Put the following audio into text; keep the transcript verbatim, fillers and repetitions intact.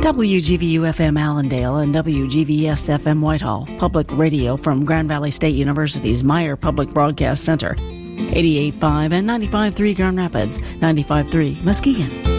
W G V U F M Allendale and W G V S F M Whitehall, public radio from Grand Valley State University's Meyer Public Broadcast Center. eighty-eight point five and ninety-five point three Grand Rapids, ninety-five point three Muskegon.